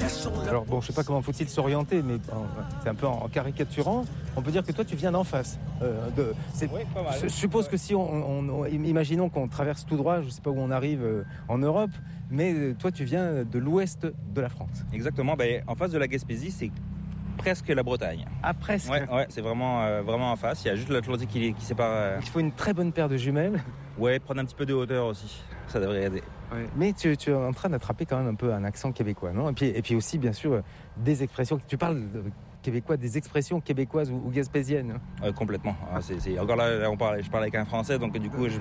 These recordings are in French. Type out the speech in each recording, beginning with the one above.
Alors bon, je sais pas comment faut-il s'orienter, mais c'est un peu en caricaturant. On peut dire que toi, tu viens d'en face. Oui, pas mal. Je suppose que si imaginons qu'on traverse tout droit, je sais pas où on arrive en Europe, mais toi, tu viens de l'ouest de la France. Exactement. En face de la Gaspésie, c'est presque la Bretagne. Ah, presque. Ouais, c'est vraiment en face. Il y a juste l'Atlantique qui sépare. Il faut une très bonne paire de jumelles. Ouais, prendre un petit peu de hauteur aussi. Ça devrait aider. Ouais. Mais tu es en train d'attraper quand même un peu un accent québécois, non ? Et puis aussi, bien sûr, des expressions. Tu parles québécois, des expressions québécoises ou gaspésiennes. Complètement. Encore là, je parle avec un Français, donc du coup, je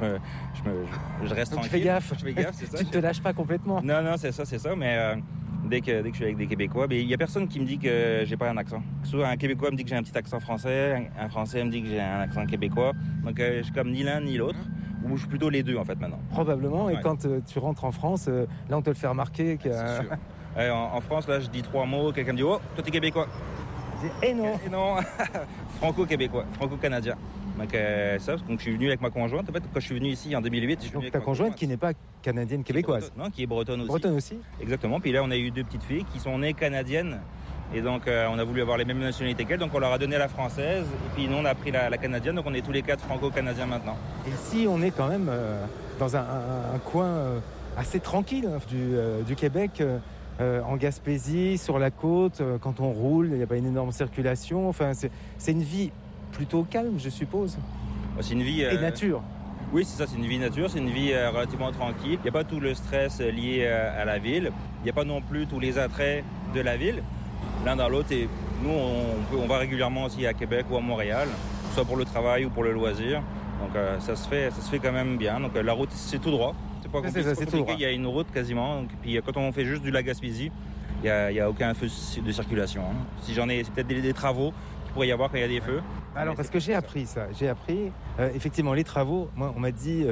reste tranquille. Tu fais gaffe. Je fais gaffe, c'est ça. Tu ne te lâches pas complètement. Non, c'est ça. Mais dès que je suis avec des Québécois, il y a personne qui me dit que j'ai pas un accent. Souvent, un Québécois me dit que j'ai un petit accent français, un Français me dit que j'ai un accent québécois. Donc, je suis comme ni l'un ni l'autre. Ou je suis plutôt les deux en fait maintenant. Probablement. Et quand tu rentres en France, là on te le fait remarquer. C'est sûr. En France, là, je dis 3 mots. Quelqu'un me dit oh, toi t'es québécois. Je dis eh non. Et non. Franco-québécois, franco-canadien. Donc je suis venu avec ma conjointe. En fait, quand je suis venu ici en 2008, je suis venu avec ta conjointe qui n'est pas canadienne québécoise. Non, qui est bretonne aussi. Bretonne aussi. Exactement. Puis là, on a eu 2 petites filles qui sont nées canadiennes. Et donc, on a voulu avoir les mêmes nationalités qu'elles. Donc, on leur a donné la française. Et puis, nous, on a pris la canadienne. Donc, on est tous les 4 franco-canadiens maintenant. Et si on est quand même dans un coin assez tranquille du Québec, en Gaspésie, sur la côte, quand on roule, il n'y a pas une énorme circulation. Enfin, c'est une vie plutôt calme, je suppose. C'est une vie... Et nature. Oui, c'est ça, c'est une vie nature, c'est une vie relativement tranquille. Il n'y a pas tout le stress lié à la ville. Il n'y a pas non plus tous les attraits de la ville. L'un dans l'autre, et nous, on va régulièrement aussi à Québec ou à Montréal, soit pour le travail ou pour le loisir. Donc, ça se fait quand même bien. Donc, la route, c'est tout droit. C'est pas compliqué. C'est tout droit. Il y a une route quasiment. Donc, puis, quand on fait juste du lac Gaspésie, il n'y a aucun feu de circulation. Si c'est peut-être des travaux qu'il pourrait y avoir quand il y a des feux. Alors, parce que j'ai appris ça. Effectivement, les travaux, moi, on m'a dit...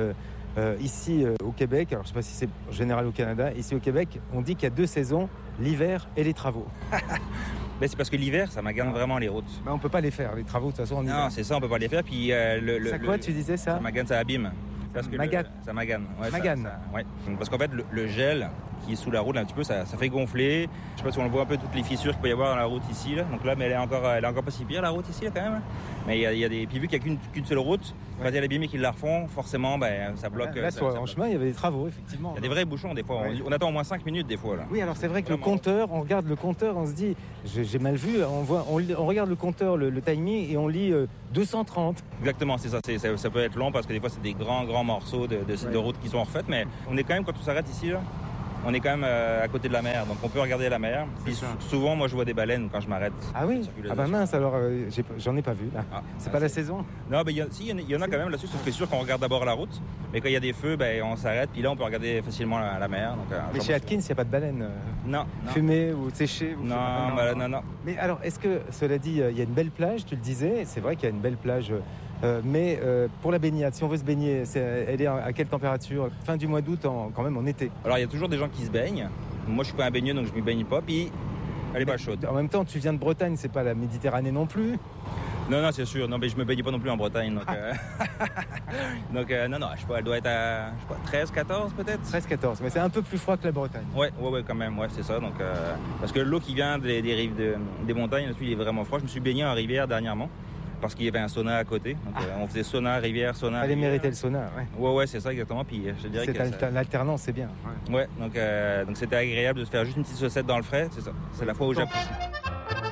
ici au Québec, alors je ne sais pas si c'est général au Canada, ici au Québec, on dit qu'il y a 2 saisons, l'hiver et les travaux. Mais c'est parce que l'hiver, ça magane vraiment les routes. On ne peut pas les faire, les travaux de toute façon en hiver. Non, c'est ça, on ne peut pas les faire. Puis, tu disais ça ? Ça magane, ça abîme. Parce que ça magane. Ouais, magane. Ouais. Parce qu'en fait, le gel qui est sous la route, là, un petit peu, ça fait gonfler. Je sais pas si on le voit un peu, toutes les fissures qu'il peut y avoir dans la route ici. Là. Donc là, mais elle est encore pas si pire, la route ici, là, quand même. Mais il y a des... Puis vu qu'il n'y a qu'une seule route, quand il y a les BM qui la refont, forcément, ça bloque. Là, en chemin, il y avait des travaux, effectivement. Il y a des vrais bouchons, des fois. Ouais. On attend au moins 5 minutes, des fois. Là. Oui, alors c'est vrai que le compteur, on regarde le compteur, on se dit, j'ai mal vu, on regarde le compteur, le timing, et on lit 230. Exactement, c'est ça. Ça peut être long parce que des fois, c'est des grands morceaux de route qui sont refaites. Mais on est quand même, quand on s'arrête ici, là, on est quand même à côté de la mer, donc on peut regarder la mer. Puis souvent, moi, je vois des baleines quand je m'arrête. Ah oui ? Ah bah mince, alors j'en ai pas vu, là. C'est pas la saison ? Non, il y en a quand même là-dessus, sauf que c'est sûr qu'on regarde d'abord la route. Mais quand il y a des feux, on s'arrête, puis là, on peut regarder facilement la mer. Donc, mais chez Atkins, il n'y a pas de baleines non. Fumées ou séchées Non. Mais alors, est-ce que, cela dit, il y a une belle plage, tu le disais, c'est vrai qu'il y a une belle plage... mais pour la baignade, si on veut se baigner, elle est à quelle température ? Fin du mois d'août, quand même en été. Alors, il y a toujours des gens qui se baignent. Moi, je suis pas un baigneux, donc je ne m'y baigne pas. Puis, elle est pas chaude. En même temps, tu viens de Bretagne, c'est pas la Méditerranée non plus. Non, c'est sûr. Non, mais je me baigne pas non plus en Bretagne. Donc, non, je sais pas, elle doit être à 13, 14 peut-être. 13, 14, mais c'est un peu plus froid que la Bretagne. Ouais, quand même, c'est ça. Donc, parce que l'eau qui vient des rives des montagnes, il est vraiment froid. Je me suis baigné en rivière dernièrement. Parce qu'il y avait un sauna à côté. Donc, on faisait sauna, rivière. Fallait mériter le sauna, ouais. Ouais, c'est ça exactement. Puis je dirais que l'alternance, c'est bien. Ouais, donc c'était agréable de se faire juste une petite saucette dans le frais, c'est ça. C'est la fois où j'apprécie.